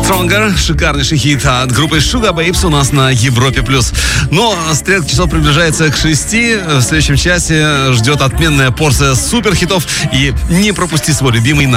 Stronger, шикарнейший хит от группы Sugar Babes у нас на Европе+. Но стрелка часов приближается к 6. В следующем часе ждет отменная порция суперхитов. И не пропусти свой любимый